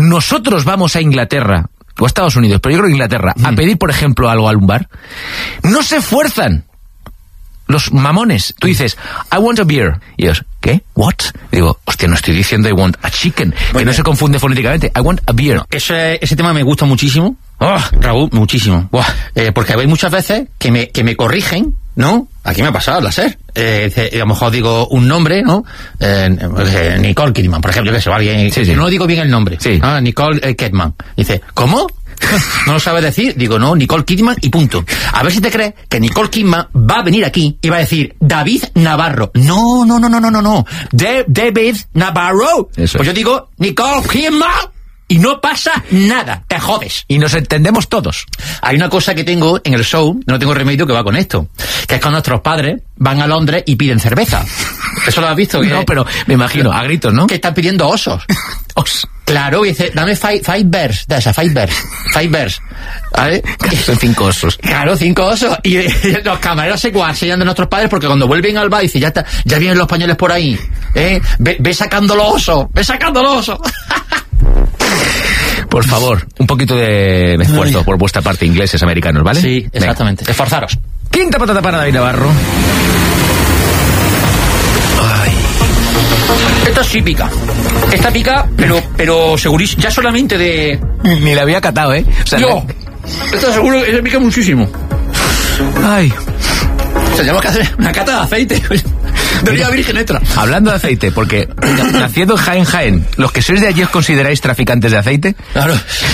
nosotros vamos a Inglaterra, o a Estados Unidos, pero yo creo que Inglaterra, a pedir, por ejemplo, algo a un bar, no se esfuerzan. Los mamones. Tú dices, I want a beer. Y ellos, ¿qué? What? Y digo, hostia, no estoy diciendo I want a chicken, que no se confunde fonéticamente. I want a beer. Ese tema me gusta muchísimo. Raúl, muchísimo. Porque hay muchas veces que me corrigen, ¿no? Aquí me ha pasado la SER. A lo mejor digo un nombre, ¿no? Nicole Kidman, por ejemplo, que se va alguien. Sí. No digo bien el nombre. Sí. Nicole Kidman. Dice, ¿cómo? ¿No lo sabes decir? Digo, no, Nicole Kidman y punto. A ver si te crees que Nicole Kidman va a venir aquí y va a decir David Navarro. No. David Navarro. Eso pues es. yo digo Nicole Kidman y no pasa nada. Te jodes. Y nos entendemos todos. Hay una cosa que tengo en el show, no tengo remedio, que va con esto, que es cuando nuestros padres van a Londres y piden cerveza. ¿Eso lo has visto? No, pero me imagino, a gritos, ¿no? Que están pidiendo osos. Claro, y dice, dame five bears, de esa, five bears. ¿Vale? Son 5 osos. Claro, 5 osos. Y los camareros se guasellan de nuestros padres porque cuando vuelven al bar dice, ya vienen los españoles por ahí. Ve sacando los osos. Por favor, un poquito de esfuerzo por vuestra parte, ingleses, americanos, ¿vale? Sí, exactamente. Venga. Esforzaros. Quinta patata para David Navarro. Esta sí pica. Esta pica, pero segurísimo. Ya solamente de... Ni la había catado, ¿eh? O sea, No. Esto seguro que pica muchísimo. Ay. Tenemos que hacer una cata de aceite. De oliva virgen extra. Hablando de aceite, porque naciendo en Jaén, ¿los que sois de allí os consideráis traficantes de aceite? Claro.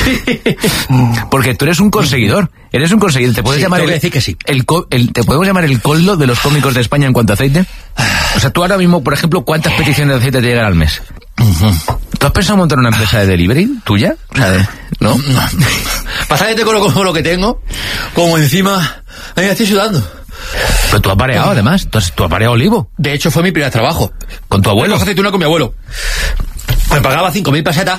Porque tú eres un conseguidor. Eres un conseguidor. ¿Te puedes llamar tengo que decir que sí. ¿Te podemos llamar el coldo de los cómicos de España en cuanto a aceite? O sea, tú ahora mismo, por ejemplo, ¿cuántas peticiones de aceite te llegan al mes? ¿Tú has pensado montar una empresa de delivery tuya? O sea, ¿no? Pasa que te coloco lo que tengo, como encima... Ahí estoy sudando. Pero tú has pareado, además. Tú has pareado olivo. De hecho, fue mi primer trabajo. ¿Con tu abuelo? Cogí aceituna con mi abuelo. Me pagaba 5.000 pesetas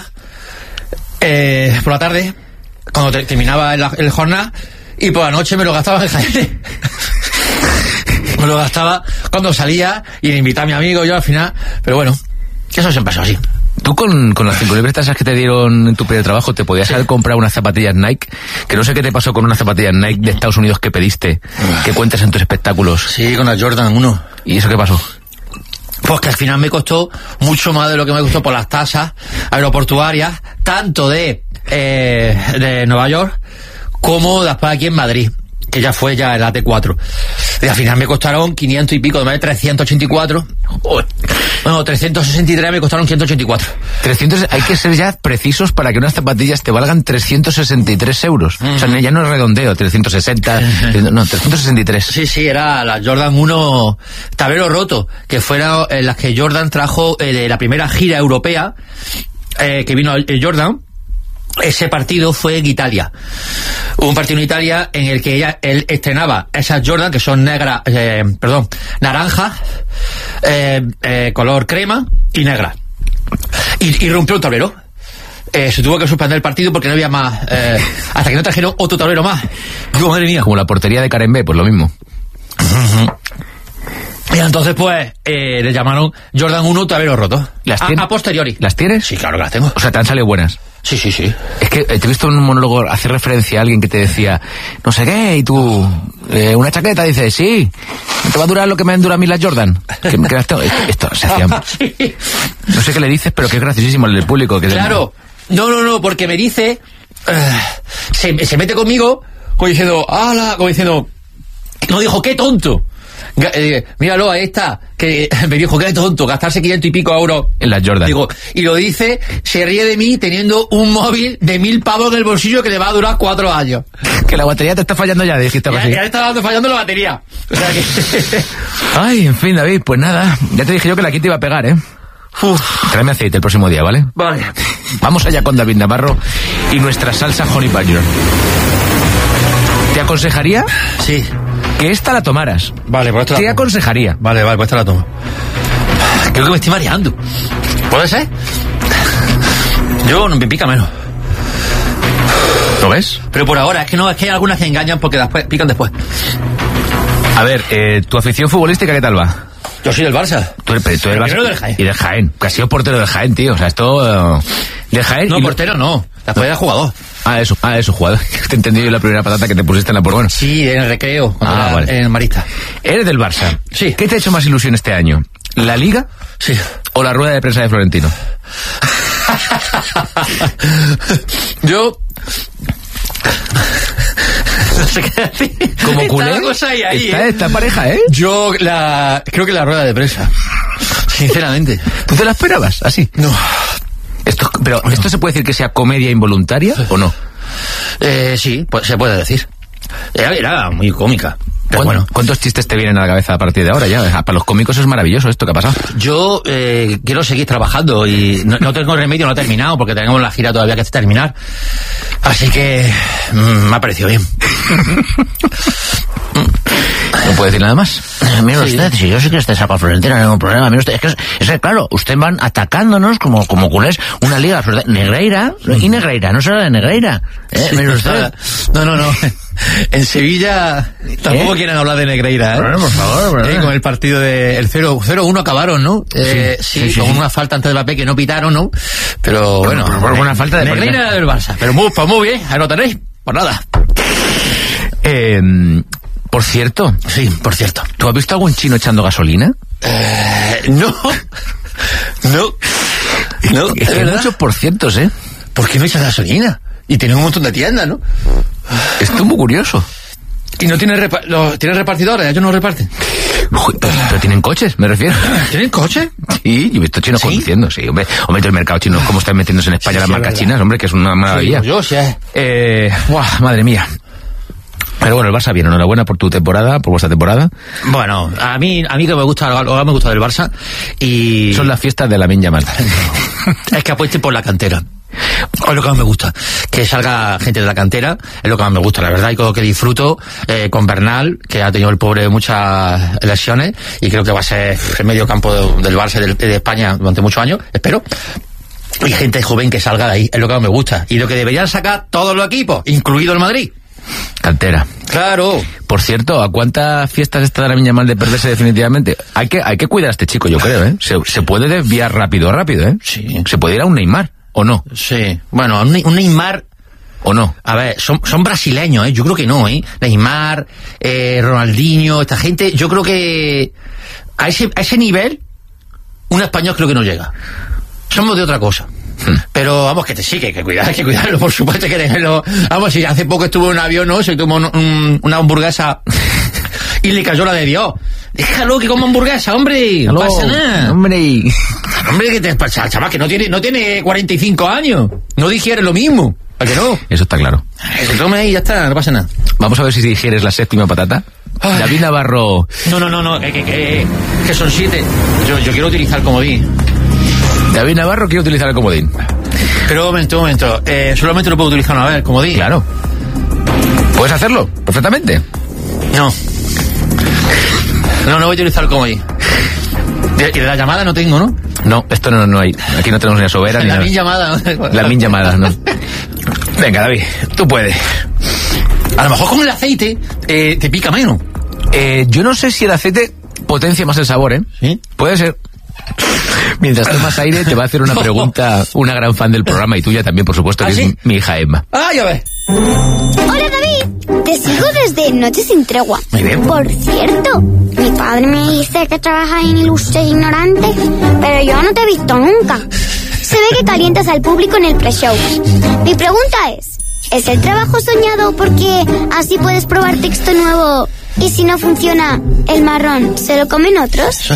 por la tarde, cuando terminaba el jornada, y por la noche me lo gastaba en Jaén. Me lo gastaba cuando salía y me invitaba a mi amigo, yo al final. Pero bueno, eso siempre pasó así. Tú con las 5 libras esas que te dieron en tu primer trabajo, te podías haber comprado unas zapatillas Nike, que no sé qué te pasó con unas zapatillas Nike de Estados Unidos que pediste, que cuentas en tus espectáculos. Sí, con la Jordan 1. ¿Y eso qué pasó? Pues que al final me costó mucho más de lo que me costó por las tasas aeroportuarias, tanto de Nueva York como después aquí en Madrid, que ya fue el AT4. Y al final me costaron 500 y pico, de 384. Bueno, 363 me costaron 584. 300, hay que ser ya precisos para que unas zapatillas te valgan 363 euros. O sea, ya no es redondeo, 360, no, 363. Sí, era la Jordan 1 tablero roto, que fueron las que Jordan trajo de la primera gira europea, que vino el Jordan. Ese partido fue en Italia. Hubo un partido en Italia en el que él estrenaba esas Jordan, que son naranjas, color crema y negra. Y rompió un tablero. Se tuvo que suspender el partido porque no había más, hasta que no trajeron otro tablero más. Digo, madre mía. Como la portería de Karembé, pues lo mismo. Y entonces, pues, le llamaron Jordan 1 tablero roto. A posteriori. ¿Las tienes? Sí, claro que las tengo. O sea, te han salido buenas. Sí. Es que te he visto en un monólogo hacer referencia a alguien que te decía, no sé qué, y tú, una chaqueta, dices, sí, te va a durar lo que me han durado a mí las Jordan. Que las tengo. Esto se hacía. Sí. No sé qué le dices, pero que es graciosísimo el público. Que claro. No, porque me dice, se mete conmigo, como diciendo, no dijo, qué tonto. Míralo, ahí está, que me dijo que es tonto gastarse 500 y pico euros en las Jordan. Digo, y lo dice, se ríe de mí teniendo un móvil de 1.000 pavos en el bolsillo que le va a durar 4 años. Que la batería te está fallando ya, dijiste así. Ya está fallando la batería. O sea que... Ay, en fin, David, pues nada, ya te dije yo que la quinta iba a pegar, ¿eh? Tráeme aceite el próximo día, ¿vale? Vale. Vamos allá con David Navarro y nuestra salsa Honey Badger. ¿Te aconsejaría? Sí. Que esta la tomaras. Vale, pues esta te aconsejaría. Vale, pues esta la tomo. Creo que me estoy mareando. ¿Puede ser? Yo no me pica menos. ¿Lo ves? Pero por ahora, es que hay algunas que engañan porque después pican después. A ver, ¿tu afición futbolística qué tal va? Yo soy del Barça. Tú eres del Barça del Jaén. y del Jaén. Que has sido portero del Jaén, tío. O sea, esto... del Jaén... No, portero no. Después era jugador. Eso, jugador. Te he entendido la primera patata que te pusiste en la por bueno. Sí, en el recreo. Vale. En el Marista. ¿Eres del Barça? Sí. ¿Qué te ha hecho más ilusión este año? ¿La Liga? Sí. ¿O la rueda de prensa de Florentino? Yo... no sé qué decir. Como culé. Esta pareja, ¿eh? Yo creo que la rueda de prensa. Sinceramente. ¿Tú te la esperabas así? No. Pero ¿esto se puede decir que sea comedia involuntaria o no? Sí, pues se puede decir. Era muy cómica. Pero bueno. ¿Cuántos chistes te vienen a la cabeza a partir de ahora ya? Para los cómicos es maravilloso esto que ha pasado. Yo quiero seguir trabajando y no tengo remedio, no he terminado porque tenemos la gira todavía que terminar. Así que me ha parecido bien. ¿No puede decir nada más? Mire usted, si yo sé que usted saca Florentino, no hay ningún problema. Mire usted, es que claro, ustedes van atacándonos como culés, una liga Negreira y Negreira, no será de Negreira. Mire usted. No. En Sevilla tampoco quieren hablar de Negreira, ¿eh? Bueno, por favor, con el partido del 0-1 acabaron, ¿no? Sí, con una falta antes de Mbappé que no pitaron, ¿no? Pero bueno, por una falta de Negreira del Barça, pero muy bien, ahí lo tenéis, por nada. Por cierto. Sí, por cierto. ¿Tú has visto algún chino echando gasolina? No. Es que hay muchos porcientos, ¿eh? ¿Por qué no echas gasolina? Y tienen un montón de tiendas, ¿no? Esto es muy curioso. ¿Y no tienen repartidores? ¿Ellos no reparten? Pero tienen coches, me refiero. ¿Tienen coches? Sí, yo he visto chinos conduciendo, sí. Hombre, el mercado chino, cómo están metiéndose en España las marcas chinas, hombre, que es una maravilla. Sí. Madre mía. Pero bueno, el Barça bien, enhorabuena por tu temporada, por vuestra temporada. Bueno, a mí que me gusta del Barça y... Son las fiestas de Lamine Yamal. Es que apueste por la cantera. Es lo que más me gusta, que salga gente de la cantera, es lo que más me gusta, la verdad, y creo que disfruto con Bernal, que ha tenido el pobre muchas lesiones, y creo que va a ser el medio campo del Barça y de España durante muchos años, espero. Y gente joven que salga de ahí, es lo que más me gusta, y lo que deberían sacar todos los equipos, incluido el Madrid. Cantera. Claro. Por cierto, ¿a cuántas fiestas está Lamine Yamal de perderse definitivamente? Hay que cuidar a este chico, yo creo, ¿eh? Se puede desviar rápido, ¿eh? Sí. Se puede ir a un Neymar, ¿o no? Sí. Bueno, un Neymar... ¿O no? A ver, son brasileños, ¿eh? Yo creo que no, ¿eh? Neymar, Ronaldinho, esta gente, yo creo que a ese nivel un español creo que no llega. Somos de otra cosa. Pero vamos, hay que cuidarlo, por supuesto, hay que tenerlo. Vamos, si hace poco estuvo en un avión, ¿no? Se tomó una hamburguesa y le cayó la de Dios. Déjalo que coma hamburguesa, hombre. No pasa nada. Hombre, que te pasa, chaval, que no tiene 45 años. No digiere lo mismo. ¿A que no? Eso está claro. Que se tome ahí y ya está, no pasa nada. Vamos a ver si digieres la séptima patata. Ay. David Navarro. No, que son 7. Yo quiero utilizar el comodín. David Navarro quiere utilizar el comodín. Pero un momento. Solamente lo puedo utilizar una vez, el comodín. Claro. ¿Puedes hacerlo? Perfectamente. No voy a utilizar el comodín. Y de la llamada no tengo, ¿no? No, esto no hay. Aquí no tenemos ni a Sobera ni nada. La min llamada, ¿no? Venga, David, tú puedes. A lo mejor con el aceite te pica menos. Yo no sé si el aceite potencia más el sabor, ¿eh? ¿Sí? Puede ser. Mientras tomas aire, te va a hacer una pregunta una gran fan del programa y tuya también, por supuesto, que ¿sí? es mi hija Emma. Ya ves. Hola, David. Te sigo desde Noches sin Tregua. Muy bien. Por cierto, mi padre me dice que trabajas en Ilustres Ignorantes, pero yo no te he visto nunca. Se ve que calientas al público en el pre-show. Mi pregunta ¿es el trabajo soñado porque así puedes probar texto nuevo y si no funciona, el marrón se lo comen otros?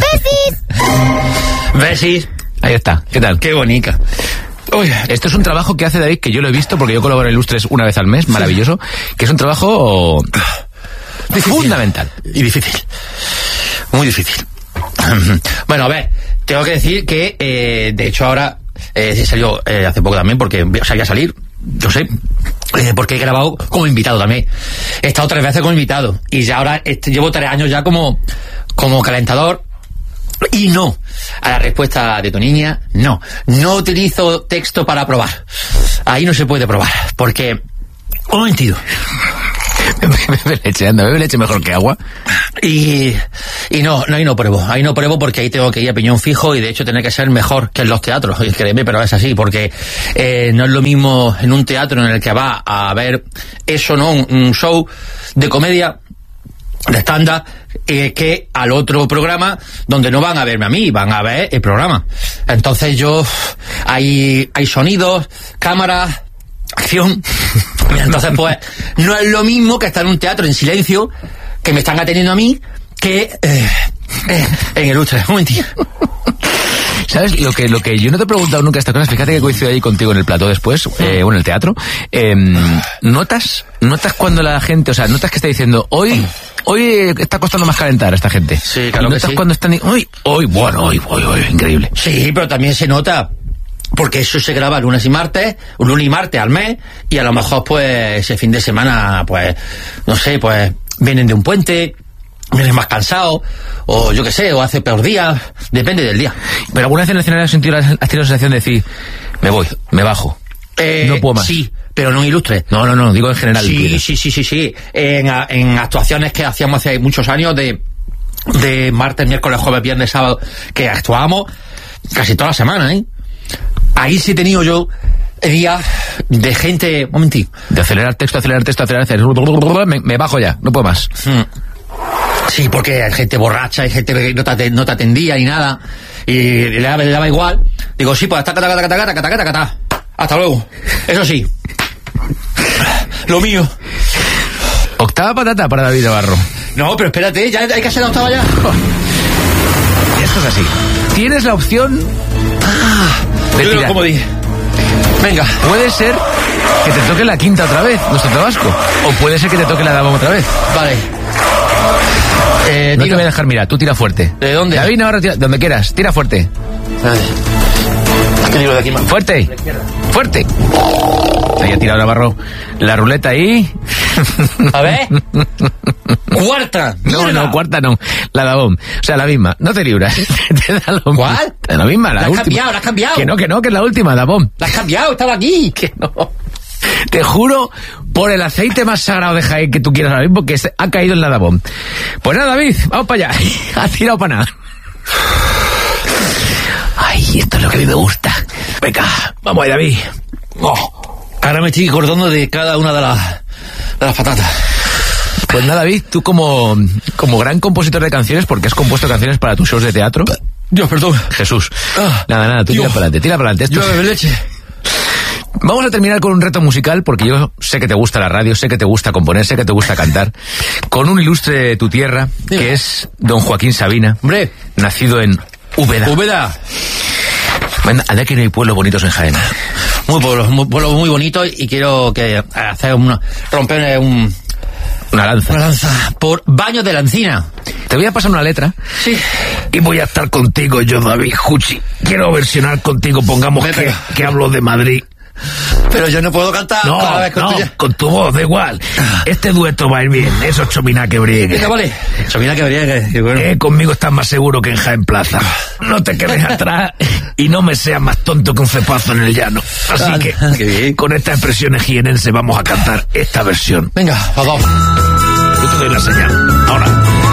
¡Besis! Ahí está, ¿qué tal? ¡Qué bonita! Uy, esto es un trabajo que hace David, que yo lo he visto porque yo colaboro en Ilustres una vez al mes, maravilloso, que es un trabajo difícil. Fundamental. Y difícil. Muy difícil. Bueno, a ver, tengo que decir que, de hecho ahora, salió hace poco también, porque salía a salir, yo sé, porque he grabado como invitado también. He estado 3 veces como invitado, y ya ahora llevo 3 años ya como calentador. Y no, a la respuesta de tu niña, no utilizo texto para probar. Ahí no se puede probar, porque un momentito. Bebe leche, anda, bebe leche mejor que agua. Y no, ahí no pruebo porque ahí tengo que ir a piñón fijo y de hecho tiene que ser mejor que en los teatros, y créeme, pero es así, porque no es lo mismo en un teatro en el que va a ver eso, ¿no? Un show de comedia, de stand-up, que al otro programa donde no van a verme a mí, van a ver el programa. Entonces hay sonidos, cámaras, acción. Entonces pues no es lo mismo que estar en un teatro en silencio, que me están atendiendo a mí, que en el Ustre. Un momentito. ¿Sabes? Lo que yo no te he preguntado nunca estas cosas, fíjate que coincido ahí contigo en el plató después, o en el teatro. ¿Notas cuando la gente, o sea, notas que está diciendo, hoy está costando más calentar a esta gente? Sí, claro que sí. ¿Notas cuando están, hoy, increíble? Sí, pero también se nota, porque eso se graba lunes y martes al mes, y a lo mejor pues ese fin de semana, pues, no sé, pues vienen de un puente, vienen más cansados, o yo qué sé, o hace peor día, depende del día. ¿Pero alguna vez en el escenario has tenido la sensación de decir, me voy, me bajo, no puedo más? Sí, pero no en Ilustre. No, digo en general. Sí. En actuaciones que hacíamos hace muchos años de martes, miércoles, jueves, viernes, sábado, que actuábamos casi toda la semana, ¿eh? Ahí sí he tenido yo días de gente... Momentito. De acelerar texto, me bajo ya, no puedo más. Sí, porque hay gente borracha, hay gente que no te atendía ni nada, y le daba igual. Digo, sí, pues hasta luego. Eso sí. Lo mío. Octava patata para David Navarro. No, pero espérate, ya hay que hacer la octava ya. Esto es así. Tienes la opción de tirar. Como dije. Venga. Puede ser que te toque la quinta otra vez, nuestro tabasco. O puede ser que te toque la dama otra vez. Vale. No te voy a dejar mirar, tú tira fuerte. ¿De dónde? David, ahora tira, donde quieras, tira fuerte. ¿Qué digo de aquí más? Fuerte. Fuerte. Ahí ha tirado Navarro la ruleta ahí. A ver. Cuarta. No, cuarta no. La Dabón. O sea, la misma. No te libras. Te da lo ¿Cuál? La misma, la última. La has cambiado. Que no, que es la última, Dabón. La has cambiado, estaba aquí. Que no. Te juro por el aceite más sagrado de Jaén que tú quieras ahora mismo, que ha caído en la Dabón. Pues nada, David, vamos para allá. Ha tirado para nada. Ay, esto es lo que a mí me gusta. Venga, vamos ahí, David. Ahora me estoy acordando de cada una de las patatas. Pues nada, David, tú como gran compositor de canciones, porque has compuesto canciones para tus shows de teatro. Dios, perdón. Jesús. Nada, tú tira para adelante. Yo bebo leche. Vamos a terminar con un reto musical, porque yo sé que te gusta la radio, sé que te gusta componer, sé que te gusta cantar, con un ilustre de tu tierra, que es don Joaquín Sabina. Hombre. Nacido en Úbeda. Anda que no hay pueblos bonitos en Jaén. Pueblos muy bonitos, y quiero romper una lanza por Baños de la Encina. Te voy a pasar una letra. Sí. Y voy a estar contigo, yo, David Juchi. Quiero versionar contigo, pongamos que hablo de Madrid. Pero yo no puedo cantar. Con tu voz, da igual. Este dueto va a ir bien, eso es Chomina que briegue. Venga, vale. Chomina que briegue, bueno. Conmigo estás más seguro que en Jaén Plaza. No te quedes atrás y no me seas más tonto que un cepazo en el llano. Así que, con estas expresiones jienenses vamos a cantar esta versión. Venga, vamos. Yo te doy la señal. Ahora.